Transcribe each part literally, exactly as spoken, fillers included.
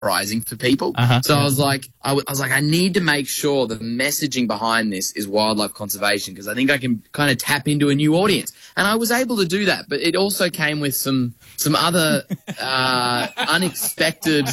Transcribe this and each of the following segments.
surprising for people. Uh-huh. So I was like, I, w- I was like, I need to make sure the messaging behind this is wildlife conservation, because I think I can kind of tap into a new audience. And I was able to do that, but it also came with some some other uh, unexpected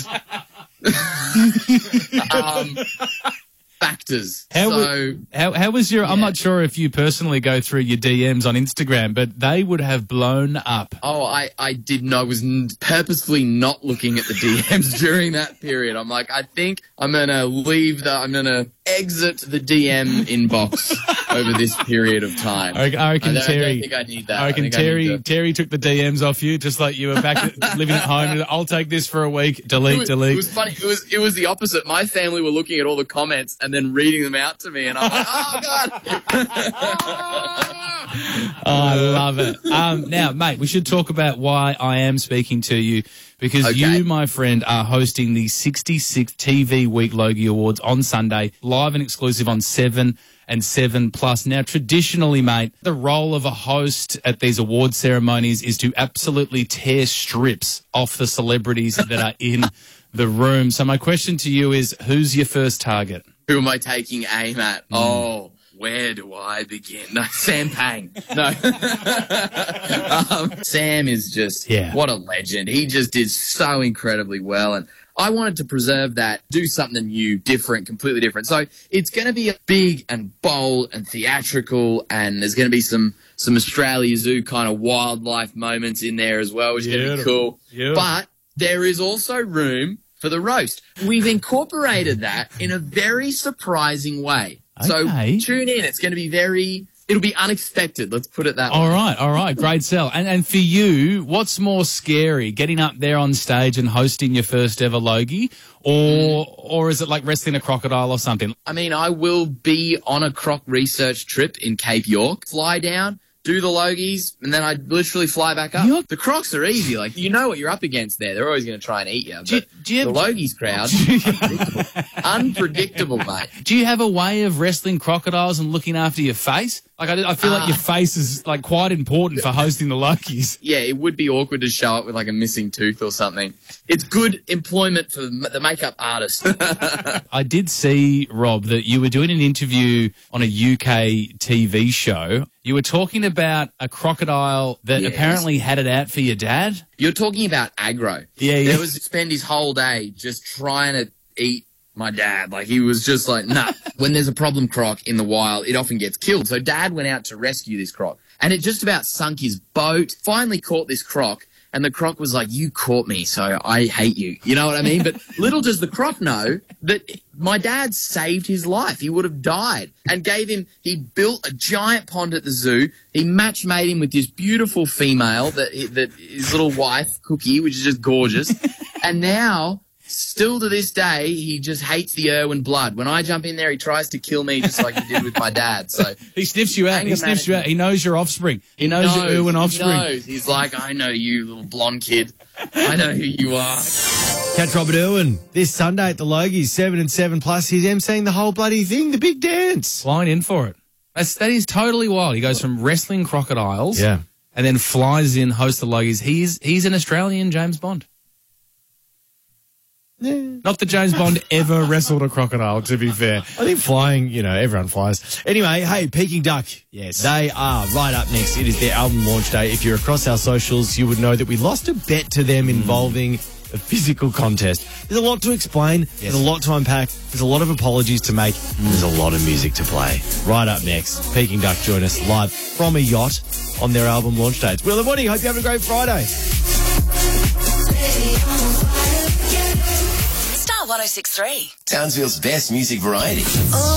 um, factors. How, so, w- how, how was your, yeah. I'm not sure if you personally go through your D Ms on Instagram, but they would have blown up. Oh, I, I didn't know. I was n- purposefully not looking at the D Ms during that period. I'm like, I think I'm going to leave the, I'm going to exit the D M inbox over this period of time. I, I reckon I don't, Terry, I don't think I need that. I reckon I think Terry, I need to- Terry took the D Ms off you, just like you were back at, living at home. I'll take this for a week. Delete, It was, delete. it was funny. It was it was the opposite. My family were looking at all the comments and then reading them out to me, and I'm like, oh god. Oh, I love it. Um, now, mate, we should talk about why I am speaking to you, because Okay. you, my friend, are hosting the sixty-sixth T V Week Logie Awards on Sunday, live and exclusive on Seven and Seven Plus. Now, traditionally, mate, the role of a host at these award ceremonies is to absolutely tear strips off the celebrities that are in the room. So my question to you is, who's your first target? Who am I taking aim at? Oh, where do I begin? No, Sam Pang. No. um, Sam is just, Yeah. what a legend. He just did so incredibly well. And I wanted to preserve that, do something new, different, completely different. So it's going to be a big and bold and theatrical, and there's going to be some, some Australia Zoo kind of wildlife moments in there as well, which is going to be cool. Beautiful. But there is also room for the roast. We've incorporated that in a very surprising way. Okay. So tune in. It's going to be very, it'll be unexpected. Let's put it that way. All right, all right, great sell. And and for you, what's more scary, getting up there on stage and hosting your first ever Logie, or or is it like wrestling a crocodile or something? I mean, I will be on a croc research trip in Cape York, fly down, do the Logies, and then I literally fly back up. You're- The crocs are easy. Like, you know what you're up against there. They're always going to try and eat you. But Do you- do you the have- Logies crowd, unpredictable. unpredictable, mate. Do you have a way of wrestling crocodiles and looking after your face? Like, I, I feel like Ah. your face is like quite important for hosting the Logies. Yeah, it would be awkward to show up with like a missing tooth or something. It's good employment for the makeup artist. I did see, Rob, that you were doing an interview on a U K T V show. You were talking about a crocodile that Yes. apparently had it out for your dad. You're talking about aggro. Yeah, yeah. There was spend his whole day just trying to eat my dad. Like, he was just like, nah. When there's a problem croc in the wild, it often gets killed. So dad went out to rescue this croc, and it just about sunk his boat. Finally caught this croc, and the croc was like, you caught me, so I hate you. You know what I mean? But little does the croc know that my dad saved his life. He would have died, and gave him, he built a giant pond at the zoo. He match made him with this beautiful female, that, that his little wife, Cookie, which is just gorgeous. And now, still to this day, he just hates the Irwin blood. When I jump in there, he tries to kill me just like he did with my dad. So He sniffs you out. He Anger sniffs you out. He knows your offspring. He knows your Irwin he offspring. knows. He's like, I know you, little blonde kid. I know who you are. Catch Robert Irwin this Sunday at the Logies, seven and seven plus. He's emceeing the whole bloody thing, the big dance. Flying in for it. That's, that is totally wild. He goes from wrestling crocodiles Yeah. and then flies in, hosts the Logies. He's, he's an Australian James Bond. Yeah. Not that James Bond ever wrestled a crocodile, to be fair. I think flying, you know, everyone flies. Anyway, hey, Peking Duck. Yes. They are right up next. It is their album launch day. If you're across our socials, you would know that we lost a bet to them involving a physical contest. There's a lot to explain. There's a lot to unpack. There's a lot of apologies to make. And there's a lot of music to play. Right up next, Peking Duck join us live from a yacht on their album launch day. It's Will and Woody. Hope you have a great Friday. Star one oh six point three. Townsville's best music variety. Oh.